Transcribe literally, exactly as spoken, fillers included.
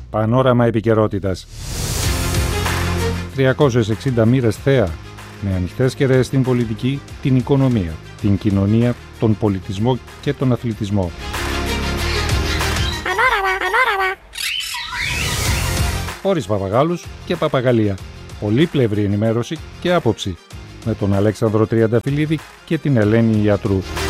Πανόραμα επικαιρότητας. τριακόσιες εξήντα μοίρες θέα, με ανοιχτές κεραίες στην πολιτική, την οικονομία, την κοινωνία, τον πολιτισμό και τον αθλητισμό. Πανόραμα, πανόραμα. Χωρίς παπαγάλους και παπαγαλία. Πολύπλευρη ενημέρωση και άποψη. Με τον Αλέξανδρο Τριανταφυλλίδη και την Ελένη Ιατρού.